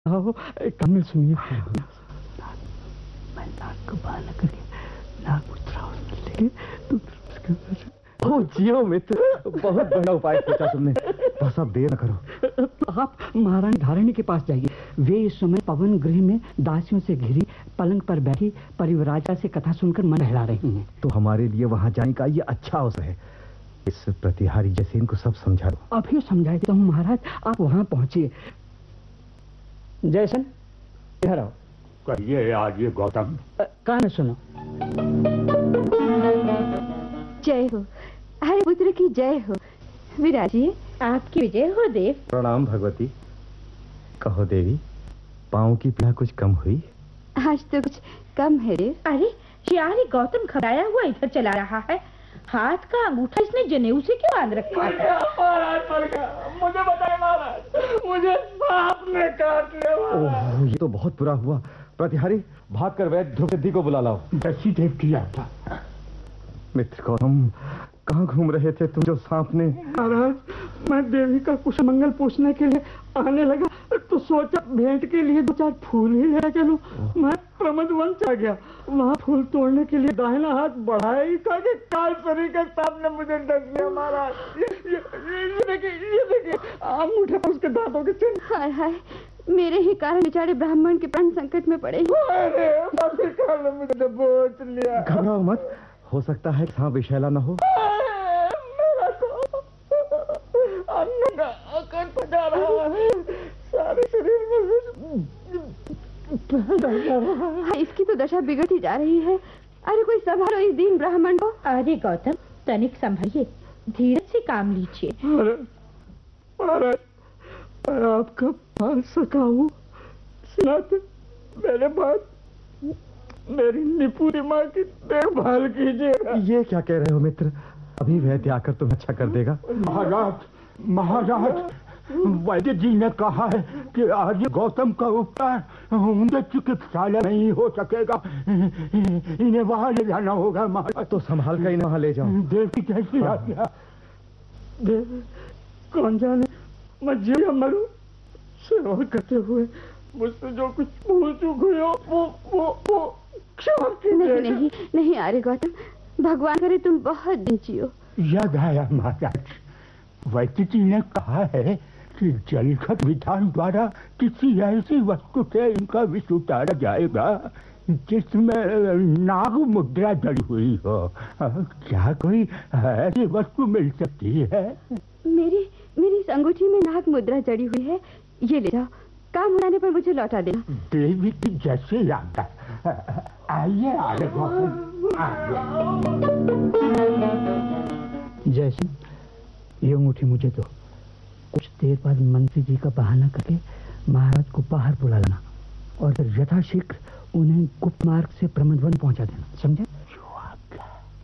आओ कमल सुनिए। मैं नाक को बाल करके नाक उतराओ लेके तुम ओ जियो मित्र, बहुत बड़ा उपाय सोचा तुमने। बस अब देर न करो। तो आप महारानी धारिणी के पास जाइए। वे इस समय पवन गृह में दासियों से घिरी पलंग पर बैठी परिव्राजा से कथा सुनकर मन बहला रही हैं। तो हमारे लिए वहां जाने का ये अच्छा अवसर है। इस प्रतिहारी जैसे इनको सब समझा दो। अभी समझा देता हूँ महाराज, आप वहां पहुंचिए। जयसन इधर आओ। कहिए आज ये गौतम। कान सुनो। जय हो, हरे पुत्र की जय हो। विराजिए, आपकी विजय हो देव। प्रणाम भगवती। कहो देवी, पाँव की पीड़ा कुछ कम हुई? आज तो कुछ कम है देव। अरे शियारी गौतम घबराया हुआ इधर चला रहा है। हाथ का अंगूठा इसने जनेऊ से क्यों बांध रखा है? मुझे बताए महाराज, मुझे सांप ने काट लिया। ओह, ये तो बहुत बुरा हुआ। प्रतिहारी, भागकर वैद्य ध्रुपदी को बुला लाओ। दसी देव की आता। मित्र गौतम, कहाँ घूम रहे थे तुम जो सांप ने? महाराज, मैं देवी का कुशल मंगल पूछने के लिए आने लगा तो सोचा भेंट के लिए 2-4 फूल ही ले चलूं। मैं प्रमदवन आ गया। वहाँ फूल तोड़ने के लिए दाहिना हाथ बढ़ाया ही था कि कालसरी के सामने मुझे डस लिया महाराज। ये देखिए अंगूठे पर उसके दांतों के चिन्ह। हाय हाय, मेरे ही कारण बेचारे ब्राह्मण के प्राण संकट में पड़े। मुझे दबोच लिया। घबराओ मत, हो सकता है सांप विषैला न हो। सारे शरीर में इसकी तो दशा बिगड़ ही जा रही है। अरे कोई संभालो इस दीन ब्राह्मण को। अरे गौतम, तनिक संभलिए, धीरज से काम लीजिए। महाराज, मैं आपका पाल सका हूँ। सुनाते मेरे बाद मेरी निपुरी माँ की देखभाल कीजिएगा। ये क्या कह रहे हो मित्र? अभी वैद्य आकर तुम्हें अच्छा कर देगा। महाराज, वैद्य जी ने कहा है कि आज गौतम का उपचार उनके चिकित्सालय नहीं हो सकेगा। इन्हें वहां ले जाना होगा महाराज। तो संभाल कर इन्हें वहां ले जाओ। देव की कैसी आज्ञा। देव, कौन जाने मैं जीव या मरूं। सेवा करते हुए मुझसे जो कुछ भूल चूक हुई हो वो क्षमा कीजिएगा। नहीं नहीं अरे गौतम, भगवान करे तुम बहुत दिन जियो। याद आया महाराज, वैद्य जी ने कहा है कि जलखत विधान द्वारा किसी ऐसी वस्तु से इनका विष उतारा जाएगा जिसमें नाग मुद्रा जड़ी हुई हो। क्या कोई ऐसी वस्तु मिल सकती है? मेरी अंगूठी में नाग मुद्रा जड़ी हुई है। ये ले जाओ, काम हो जाने पर मुझे लौटा देना। देवी की जैसे याद आइए आगे। जैसे ये अंगूठी मुझे दो। कुछ देर बाद मंत्री जी का बहाना करके महाराज को बाहर बुला लेना और फिर यथाशीघ्र उन्हें गुप्त मार्ग से प्रमदवन पहुंचा देना। समझे?